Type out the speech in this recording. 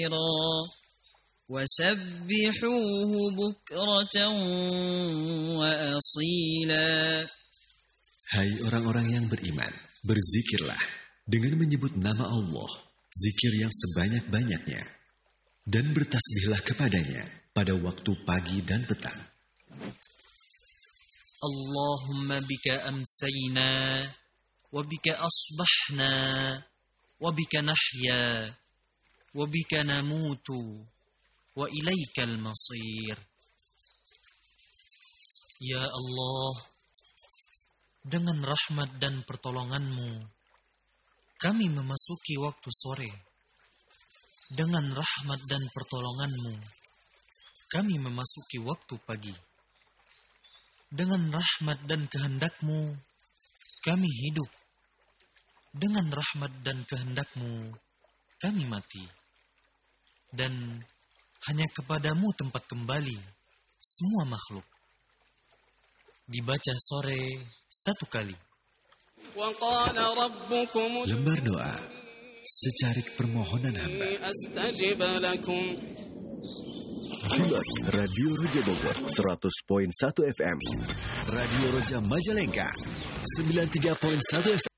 كثيرا وسبحوه بكرة وأصيلا. Hai orang-orang yang beriman, berzikirlah dengan menyebut nama Allah, zikir yang sebanyak-banyaknya, dan bertasbihlah kepadanya pada waktu pagi dan petang. Allahumma bika amsayna, wa bika asbahna, wa bika nahya, wa bika namutu, wa ilaikal masir. Ya Allah, dengan rahmat dan pertolongan-Mu, kami memasuki waktu sore. Dengan rahmat dan pertolongan-Mu, kami memasuki waktu pagi. Dengan rahmat dan kehendak-Mu, kami hidup. Dengan rahmat dan kehendak-Mu, kami mati. Dan hanya kepadamu tempat kembali semua makhluk. Dibaca sore 1 kali. Lembar doa, secarik permohonan hamba. Simak Radio Roja Bogor 100.1 FM, Radio Roja Majalengka 93.1 FM.